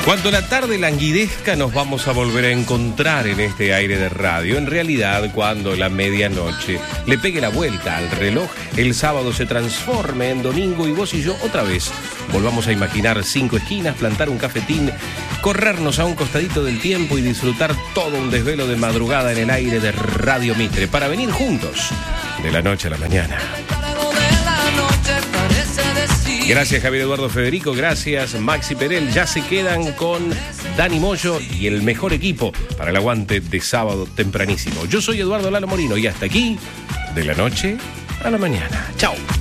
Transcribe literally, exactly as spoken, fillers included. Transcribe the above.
Cuando la tarde languidezca nos vamos a volver a encontrar en este aire de radio. En realidad, cuando la medianoche le pegue la vuelta al reloj, el sábado se transforme en domingo y vos y yo otra vez volvamos a imaginar cinco esquinas, plantar un cafetín, corrernos a un costadito del tiempo y disfrutar todo un desvelo de madrugada en el aire de Radio Mitre para venir juntos de la noche a la mañana. Gracias Javier Eduardo Federico, gracias Maxi Perel. Ya se quedan con Dani Moyo y el mejor equipo para el aguante de sábado tempranísimo. Yo soy Eduardo Lalo Morino y hasta aquí, de la noche a la mañana. Chao.